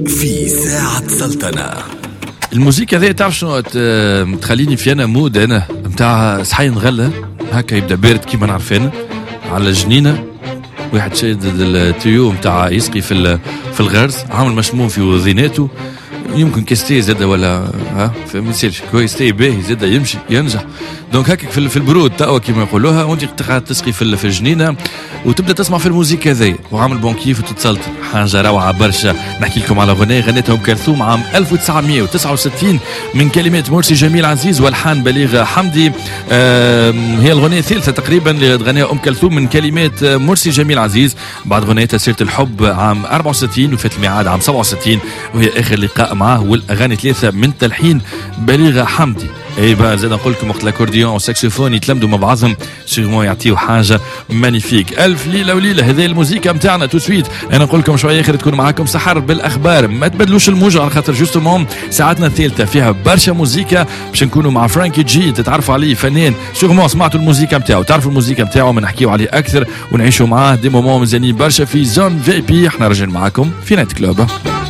في ساعة سلطنة. الموسيقى هذه تعرف شنو تخليني في انا مود انا نتاع صحي نغلى هكا يبدا بارد كيما نعرفين على الجنينه، واحد شايد التيو نتاع يسقي في الغرز، عامل مشموم في وذيناته، يمكن كاستي زاد ولا ما يصيرش كويستي باهي زاد يمشي ينجح. دونك هكاك في البرود تاوا كيما يقولوها، وانت قاعد تسقي في الجنينه وتبدا تسمع في الموسيقى هذيا وعامل بون كيف وتتسلط. حاجه روعه برشا. نحكي لكم على غنية غنتها ام كلثوم عام 1969 من كلمات مرسي جميل عزيز والحان بليغ حمدي. هي الغنية الثالثه تقريبا اللي غناها ام كلثوم من كلمات مرسي جميل عزيز بعد غنيتها سيرة الحب عام 64 وفات الميعاد عام 67، وهي اخر لقاء معاه. والاغاني ثلاثه من تلحين بليغ حمدي. اي بقى زاد نقول لكم وقت الاكورديون والساكسوفون يتلمدوا مع بعضهم سيغمون يعطيو حاجه مانيفيك. الف ليله وليله. هذه الموسيقى نتاعنا تو سويت. انا نقول لكم شويه اخر تكون معاكم سحر بالاخبار. ما تبدلوش الموجه على خاطر جوستومون ساعتنا الثالثه فيها برشا موسيقى باش نكونوا مع فرانكي جي. تتعرفوا عليه فنان سيغمون سمعتوا الموسيقى نتاعو، تعرفوا الموسيقى نتاعو، نحكيو عليه اكثر ونعيشوا معاه دي مومون مزيانين برشا في زون في بي. احنا راجعين معاكم في نايت كلوب.